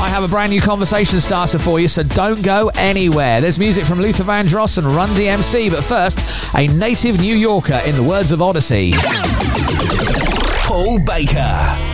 have a brand new conversation starter for you, so don't go anywhere. There's music from Luther Vandross and Run DMC, but first, a native New Yorker in the words of Odyssey. Paul Baker.